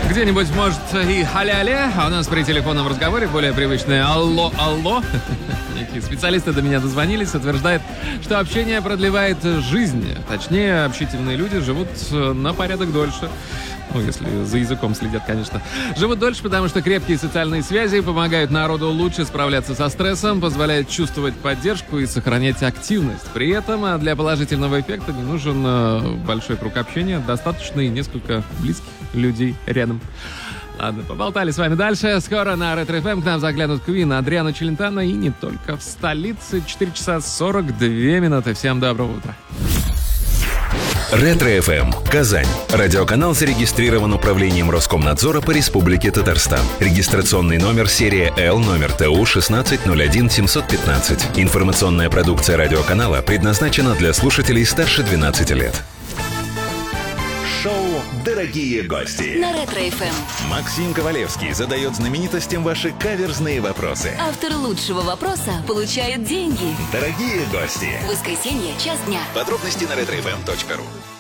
Где-нибудь, может, и халя-ля, а у нас при телефонном разговоре более привычное «алло». Некие специалисты до меня дозвонились, утверждают, что общение продлевает жизнь. Точнее, общительные люди живут на порядок дольше. Ну, если за языком следят, конечно. Живут дольше, потому что крепкие социальные связи помогают народу лучше справляться со стрессом, позволяют чувствовать поддержку и сохранять активность. При этом для положительного эффекта не нужен большой круг общения, достаточно и несколько близких людей рядом. Ладно, поболтали с вами дальше. Скоро на Ретро ФМ к нам заглянут Квин, Адриано Челентано и не только в столице. 4 часа 42 минуты. Всем доброго утра. Ретро ФМ. Казань. Радиоканал зарегистрирован управлением Роскомнадзора по Республике Татарстан. Регистрационный номер серия Л, номер ТУ 1601 715. Информационная продукция радиоканала предназначена для слушателей старше 12 лет. Шоу «Дорогие гости» на Ретро ФМ. Максим Ковалевский задает знаменитостям ваши каверзные вопросы. Автор лучшего вопроса получает деньги. Дорогие гости. Воскресенье, час дня. Подробности на retrofm.ru.